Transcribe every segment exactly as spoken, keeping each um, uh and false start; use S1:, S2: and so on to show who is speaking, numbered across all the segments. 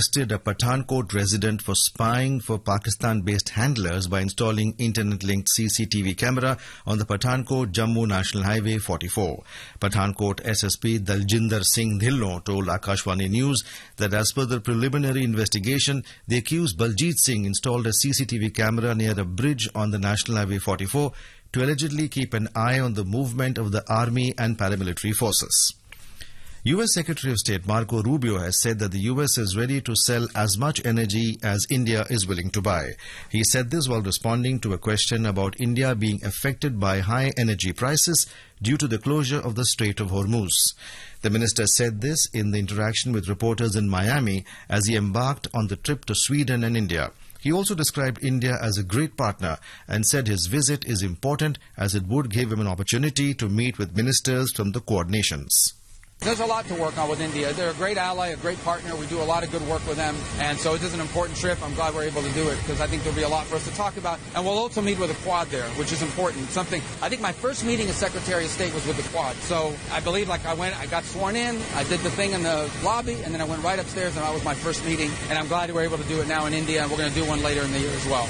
S1: arrested a Pathankot resident for spying for Pakistan-based handlers by installing internet-linked C C T V camera on the Pathankot-Jammu National Highway forty-four. Pathankot S S P Daljinder Singh Dhillon told Akashvani News that as per the preliminary investigation, the accused Baljit Singh installed a C C T V camera near a bridge on the National Highway forty-four to allegedly keep an eye on the movement of the army and paramilitary forces. U S Secretary of State Marco Rubio has said that the U S is ready to sell as much energy as India is willing to buy. He said this while responding to a question about India being affected by high energy prices due to the closure of the Strait of Hormuz. The minister said this in the interaction with reporters in Miami as he embarked on the trip to Sweden and India. He also described India as a great partner and said his visit is important as it would give him an opportunity to meet with ministers from the Quad nations.
S2: There's a lot to work on with India. They're a great ally, a great partner. We do a lot of good work with them. And so it is an important trip. I'm glad we're able to do it because I think there'll be a lot for us to talk about. And we'll also meet with the Quad there, which is important. Something, I think my first meeting as Secretary of State was with the Quad. So I believe like I went, I got sworn in, I did the thing in the lobby, and then I went right upstairs and that was my first meeting. And I'm glad we're able to do it now in India, and we're going to do one later in the year as well.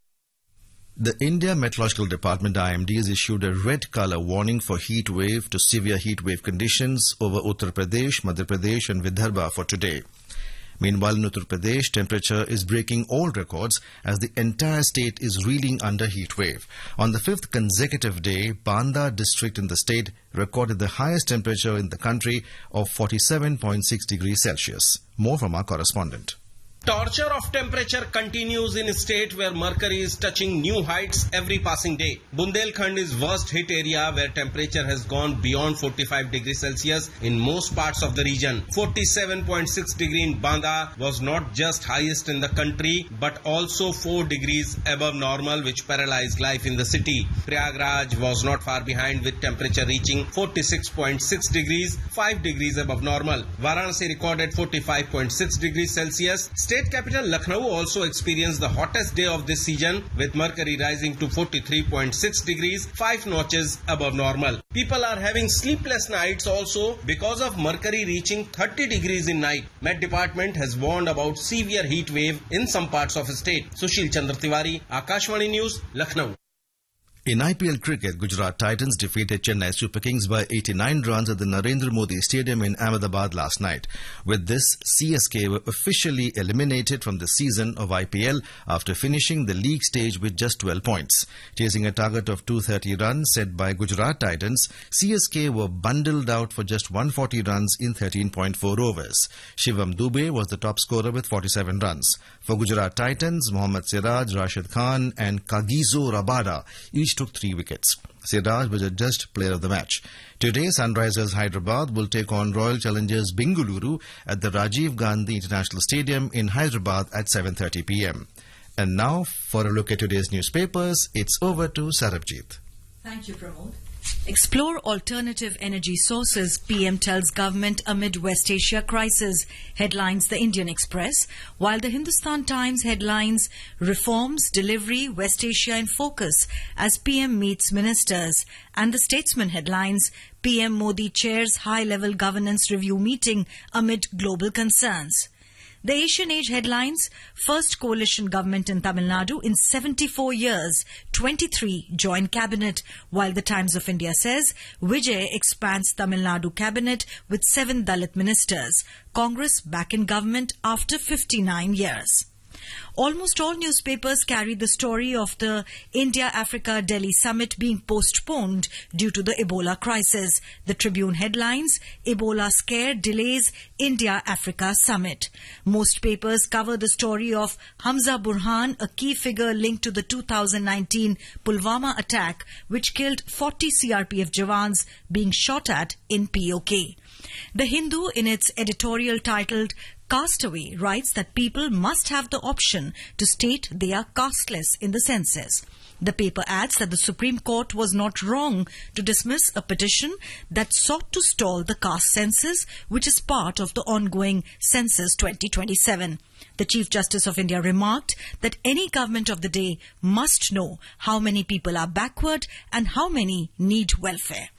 S1: The India Meteorological Department I M D has issued a red colour warning for heat wave to severe heat wave conditions over Uttar Pradesh, Madhya Pradesh and Vidarbha for today. Meanwhile, in Uttar Pradesh, temperature is breaking all records as the entire state is reeling under heat wave. On the fifth consecutive day, Banda district in the state recorded the highest temperature in the country of forty-seven point six degrees Celsius. More from our correspondent.
S3: Torture of temperature continues in a state where mercury is touching new heights every passing day. Bundelkhand is worst hit area where temperature has gone beyond forty-five degrees Celsius in most parts of the region. forty-seven point six degree in Banda was not just highest in the country but also four degrees above normal, which paralyzed life in the city. Prayagraj was not far behind with temperature reaching forty-six point six degrees, five degrees above normal. Varanasi recorded forty-five point six degrees Celsius. State capital Lucknow also experienced the hottest day of this season with mercury rising to forty-three point six degrees, five notches above normal. People are having sleepless nights also because of mercury reaching thirty degrees in night. Met Department has warned about severe heat wave in some parts of the state. Sushil Chandra Tiwari, Akashvani News, Lucknow.
S1: In I P L cricket, Gujarat Titans defeated Chennai Super Kings by eighty-nine runs at the Narendra Modi Stadium in Ahmedabad last night. With this, C S K were officially eliminated from the season of I P L after finishing the league stage with just twelve points. Chasing a target of two hundred thirty runs set by Gujarat Titans, C S K were bundled out for just one hundred forty runs in thirteen point four overs. Shivam Dubey was the top scorer with forty-seven runs. For Gujarat Titans, Mohammad Siraj, Rashid Khan and Kagiso Rabada each took three wickets. Siraj was adjudged player of the match. Today, Sunrisers Hyderabad will take on Royal Challengers Bengaluru at the Rajiv Gandhi International Stadium in Hyderabad at seven thirty p m. And now, for a look at today's newspapers, it's over to Sarabjit.
S4: Thank you, Pramod. Explore alternative energy sources, P M tells government amid West Asia crisis, headlines the Indian Express, while the Hindustan Times headlines reforms, delivery, West Asia in focus as P M meets ministers, and the Statesman headlines P M Modi chairs high-level governance review meeting amid global concerns. The Asian Age headlines, first coalition government in Tamil Nadu in seventy-four years, twenty-three join cabinet, while the Times of India says Vijay expands Tamil Nadu cabinet with seven Dalit ministers. Congress back in government after fifty-nine years. Almost all newspapers carry the story of the India-Africa-Delhi summit being postponed due to the Ebola crisis. The Tribune headlines, Ebola scare delays India-Africa summit. Most papers cover the story of Hamza Burhan, a key figure linked to the two thousand nineteen Pulwama attack, which killed forty C R P F Jawans being shot at in P O K. The Hindu, in its editorial titled Castaway, writes that people must have the option to state they are casteless in the census. The paper adds that the Supreme Court was not wrong to dismiss a petition that sought to stall the caste census, which is part of the ongoing Census twenty twenty-seven. The Chief Justice of India remarked that any government of the day must know how many people are backward and how many need welfare.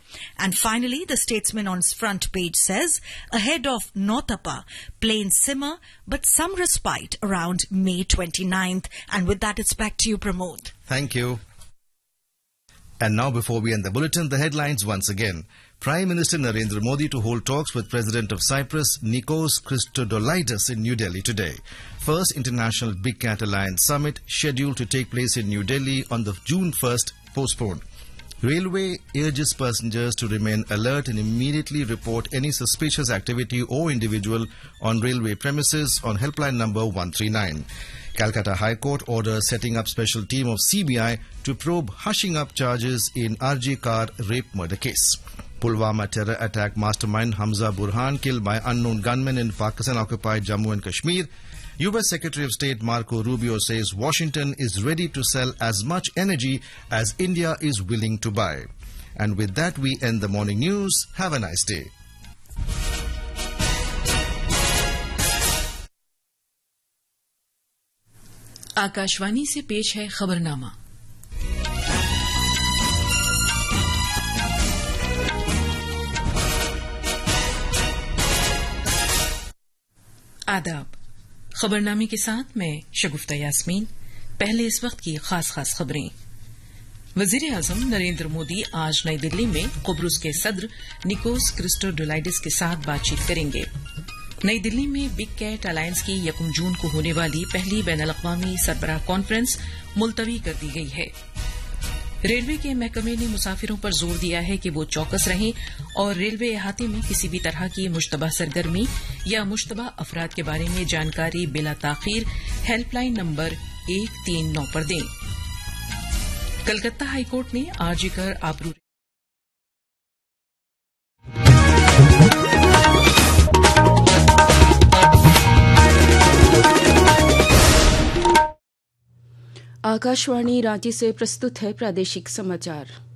S4: And finally, the Statesman on its front page says, ahead of Notapa, planes simmer, but some respite around May twenty-ninth. And with that, it's back to you, Pramod.
S1: Thank you. And now, before we end the bulletin, the headlines once again. Prime Minister Narendra Modi to hold talks with President of Cyprus, Nikos Christodoulidis, in New Delhi today. First International Big Cat Alliance Summit scheduled to take place in New Delhi on the June first postponed. Railway urges passengers to remain alert and immediately report any suspicious activity or individual on railway premises on helpline number one three nine. Calcutta High Court orders setting up special team of C B I to probe hushing up charges in R J Kar rape murder case. Pulwama terror attack mastermind Hamza Burhan killed by unknown gunmen in Pakistan-occupied Jammu and Kashmir. U S Secretary of State Marco Rubio says Washington is ready to sell as much energy as India is willing to buy. And with that, we end the morning news. Have a nice day.
S5: Akashvani से पेश है खबरनामा। आदाब। खबरनामे के साथ मैं शगुफ्ता यास्मीन। पहले इस वक्त की खास खास खबरें। वजीर आजम नरेंद्र मोदी आज नई दिल्ली में कुब्रुस के सद्र निकोस क्रिस्टोडोलाइडिस के साथ बातचीत करेंगे। नई दिल्ली में बिग कैट अलायंस की यकम जून को होने वाली पहली बैनुल-अक़वामी सरबराह कॉन्फ्रेंस मुलतवी कर दी गई है। रेलवे के महकमे ने मुसाफिरों पर जोर दिया है कि वो चौकस रहें और रेलवे अहाते में किसी भी तरह की मुश्तबा सरगर्मी या मुश्तबा अफराद के बारे में जानकारी बिला ताखीर हेल्पलाइन नंबर एक तीन नौ पर दें। कलकत्ता हाईकोर्ट ने आरजी कर आबरू
S6: आकाशवाणी रांची से प्रस्तुत है प्रादेशिक समाचार।